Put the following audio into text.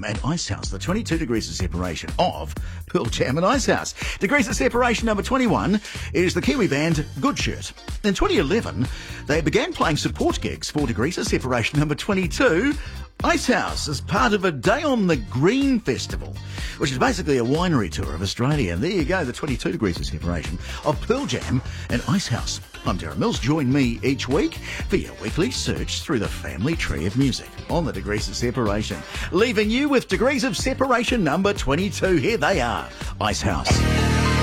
and Icehouse, the 22 degrees of separation of Pearl Jam and Icehouse. Degrees of separation number 21 is the Kiwi band Good Shirt. In 2011, they began playing support gigs for degrees of separation number 22, Icehouse, as part of a Day on the Green festival, which is basically a winery tour of Australia. And there you go, the 22 degrees of separation of Pearl Jam and Icehouse. I'm Darren Mills. Join me each week for your weekly search through the family tree of music on the degrees of separation, leaving you with degrees of separation number 22. Here they are, Icehouse.